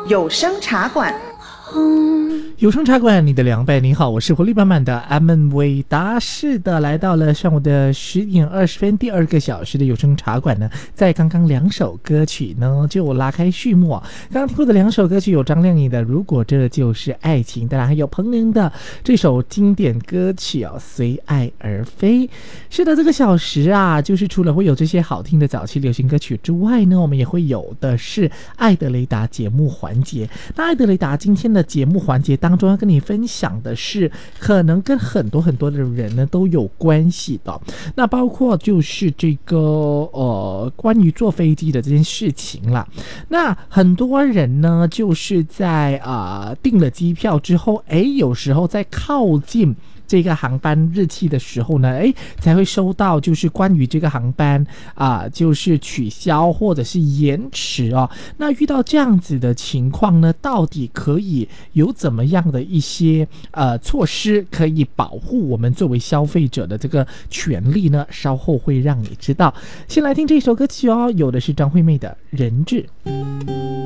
有声茶馆。 有声茶馆，你的凉拌。你好，我是活力满满的阿门维达。是的，来到了上午的10点20分，第2个小时的有声茶馆呢，在刚刚2首歌曲呢就拉开序幕啊。刚刚听过的2首歌曲有张靓颖的《如果这就是爱情》，当然还有彭羚的这首经典歌曲哦，《随爱而飞》。是的，这个小时啊，就是除了会有这些好听的早期流行歌曲之外呢，我们也会有的是艾德雷达节目环节。那艾德雷达今天的节目环节当中要跟你分享的是可能跟很多的人呢都有关系的，那包括就是这个关于坐飞机的这件事情啦。那很多人呢就是在订了机票之后，有时候在靠近这个航班日期的时候呢，才会收到就是关于这个航班就是取消或者是延迟哦。那遇到这样子的情况呢，到底可以有怎么样的一些措施可以保护我们作为消费者的这个权利呢？稍后会让你知道。先来听这首歌曲哦，有的是张惠妹的《人质》。